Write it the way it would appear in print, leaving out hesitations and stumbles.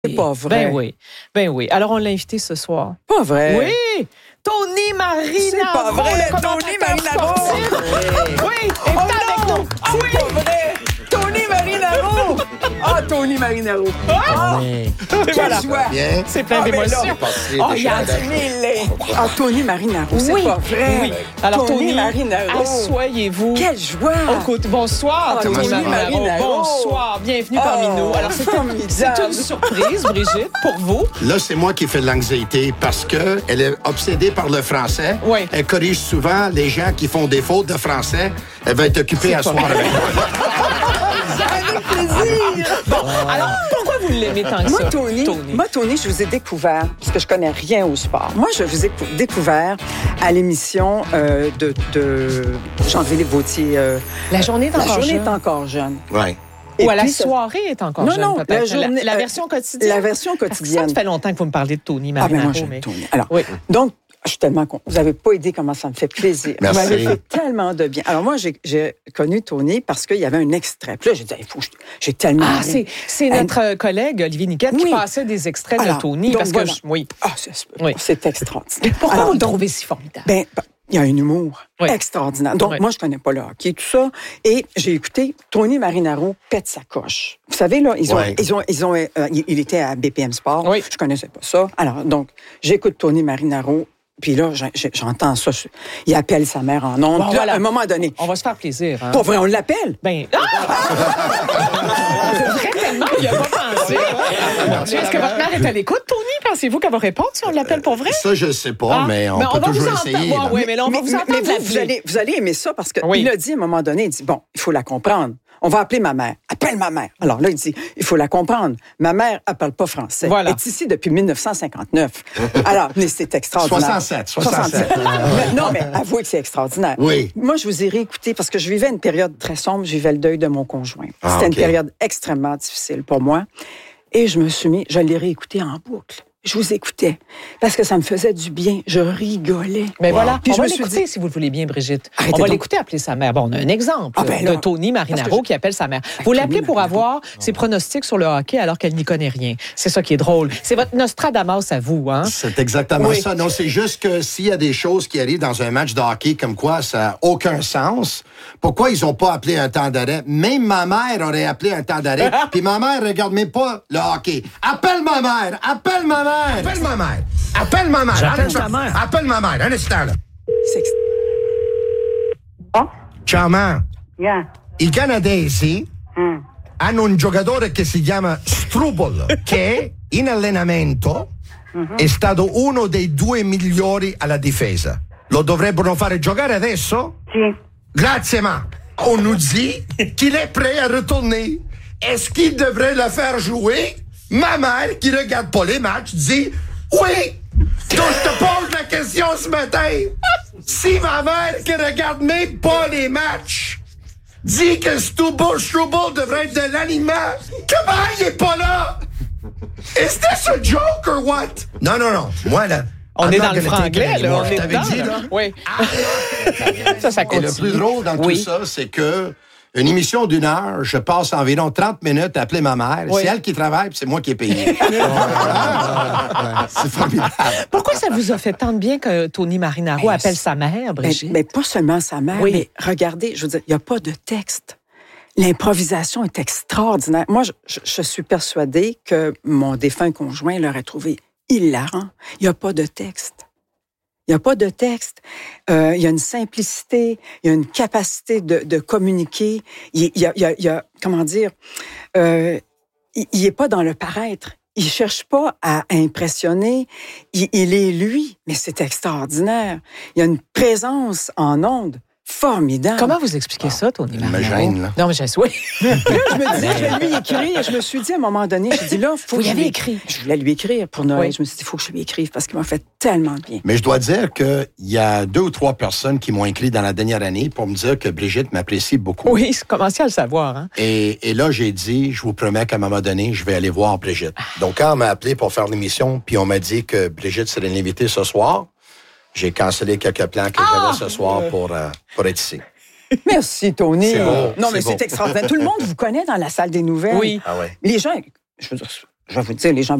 C'est pas vrai. Ben oui. Alors, on l'a invité ce soir. Pas vrai. Oui. Tony Marinaro. C'est pas vrai. Tony Marinaro. Oui. Elle est avec nous. Ah oui. C'est pas vrai. Tony Marinaro. Ah, Tony Marinaro. Quelle joie. Bien. C'est plein d'émotions. Oh, il y a 10 000. Ah, Tony Marinaro, c'est pas vrai. Oui. Alors, Tony Marinaro. Asseyez-vous. Quelle joie. Écoute, bonsoir, Tony Marinaro. Bonsoir. Bienvenue parmi nous. Alors, c'est une surprise, Brigitte, pour vous. Là, c'est moi qui fais de l'anxiété parce qu'elle est obsédée par le français. Oui. Elle corrige souvent les gens qui font des fautes de français. Elle va être occupée à soir avec moi. Avec plaisir. Bon, alors, pourquoi vous l'aimez tant que ça? Moi, Tony, je vous ai découvert, parce que je connais rien au sport. Moi, je vous ai découvert à l'émission de Jean-Philippe Vautier. La journée est encore La journée jeune. est encore jeune. Oui. Ou à la soirée est encore jeune, Non, peut-être. la version quotidienne. La version quotidienne. Ça fait longtemps que vous me parlez de Tony Ah, ben Marinaro. moi, j'aime Tony. Alors, oui. donc, je suis tellement contente. Vous n'avez pas idée comment ça me fait plaisir. Merci. Vous m'avez fait tellement de bien. Alors, moi, j'ai connu Tony parce qu'il y avait un extrait. Puis là, j'ai dit, il faut que j'ai tellement Ah, aimé. c'est notre collègue Olivier Niquette qui Oui. passait des extraits Alors, de Tony. donc Parce voilà. que oui. Ah, Oui. c'est extraordinaire. Pourquoi Alors, vous le donc, trouvez si formidable? Ben, il y a un humour Oui. extraordinaire. Donc, Oui. moi, je connais pas le hockey, tout ça. Et j'ai écouté Tony Marinaro pète sa coche. Vous savez, là, il était à BPM Sport. Oui. Je connaissais pas ça. Alors, donc, j'écoute Tony Marinaro. Puis là, j'entends ça. Il appelle sa mère en ondes. Bon, Puis là, voilà. à un moment donné, On va se faire plaisir. Hein? pour vrai, on l'appelle. Ben, c'est vrai tellement qu'il n'a pas pensé. Est-ce que votre mère est à l'écoute, Tony? Pensez-vous qu'elle va répondre si on l'appelle pour vrai? Ça, je ne sais pas, mais on peut va toujours vous essayer. entendre. là. Oui, mais là, on va vous entendre. Mais vous allez aimer ça parce qu'il Oui. a dit à un moment donné, il dit, bon, il faut la comprendre. On va appeler ma mère. Appelle ma mère. Alors là, il dit, il faut la comprendre. Ma mère, elle parle pas français. Voilà. Elle est ici depuis 1959. Alors, mais c'est extraordinaire. 67. Non, mais avouez que c'est extraordinaire. Oui. Moi, je vous ai réécouté parce que je vivais une période très sombre. Je vivais le deuil de mon conjoint. Ah, C'était OK. une période extrêmement difficile pour moi. Et je l'ai réécouté en boucle. Je vous écoutais parce que ça me faisait du bien. Je rigolais. Mais voilà, Puis on je va me suis l'écouter dit- si vous le voulez bien, Brigitte. Arrêtez On va donc. l'écouter appeler sa mère. Bon, on a un exemple Ah, ben là, de Tony Marinaro parce que qui appelle sa mère. Vous Tony l'appelez pour Marinaro. avoir ses pronostics sur le hockey alors qu'elle n'y connaît rien. C'est ça qui est drôle. C'est votre Nostradamus à vous, hein? C'est exactement Oui. ça. Non, c'est juste que s'il y a des choses qui arrivent dans un match de hockey comme quoi ça n'a aucun sens, pourquoi ils n'ont pas appelé un temps d'arrêt? Même ma mère aurait appelé un temps d'arrêt, puis ma mère ne regarde même pas le hockey. Appelle ma mère! Appelle ma mère! Appelle ma mère! Appelle ma mère! J'appelle ta mère. Appelle ma mère! Un instant, là. C'est Ciao, ma. Yeah. I canadesi hanno un giocatore che si chiama Struble, che in allenamento è stato uno dei 2 migliori alla difesa. Lo dovrebbero fare giocare adesso? Si. Grazie, ma. On nous dit qu'il est prêt à retourner. Est-ce qu'il devrait le faire jouer? Ma mère, qui regarde pas les matchs, dit oui. Donc, je te pose la question ce matin. Si ma mère, qui regarde même pas les matchs, dit que Struble devrait être de l'aliment, comment il est pas là? Is this a joke or what? Non. Moi, là. On I'm est not dans le gonna take it franglais, là. anymore. On Je est t'avais dedans, dit, là. là. Oui. Ça Et continue. le plus drôle dans Oui. tout ça, c'est que une émission d'1 heure, je passe environ 30 minutes à appeler ma mère. Oui. C'est elle qui travaille, puis c'est moi qui ai payé. C'est formidable. Pourquoi ça vous a fait tant de bien que Tony Marinaro appelle sa mère, Brigitte? Mais pas seulement sa mère, Oui. mais regardez, je veux dire, il n'y a pas de texte. L'improvisation est extraordinaire. Moi, je suis persuadée que mon défunt conjoint l'aurait trouvé hilarant. Il n'y a pas de texte. Il n'y a pas de texte. Il y a une simplicité, il y a une capacité de communiquer. Il y a comment dire, il n'est pas dans le paraître. Il cherche pas à impressionner. Il est lui, mais c'est extraordinaire. Il y a une présence en ondes formidable. Comment vous expliquez ça, Tony Il me Marinaro? gêne, là. Non, mais oui. Là, je me disais, je vais lui écrire. Je me suis dit à un moment donné, j'ai dit là, faut Vous que y je avez lui- écrit? Je voulais lui écrire pour Noël. Oui. Je me suis dit, il faut que je lui écrive parce qu'il m'a fait tellement de bien. Mais je dois dire qu'il y a 2 ou 3 personnes qui m'ont écrit dans la dernière année pour me dire que Brigitte m'apprécie beaucoup. Oui, c'est commencé à le savoir, hein? Et là, j'ai dit, je vous promets qu'à un moment donné, je vais aller voir Brigitte. Donc, quand on m'a appelé pour faire l'émission, puis on m'a dit que Brigitte serait l'invitée ce soir, j'ai cancellé quelques plans que j'avais ce soir pour être ici. Merci, Tony. C'est beau, Non, mais c'est beau. c'est extraordinaire. Tout le monde vous connaît dans la salle des nouvelles. Oui. Ah ouais. Les gens, je veux dire, je vais vous dire, les gens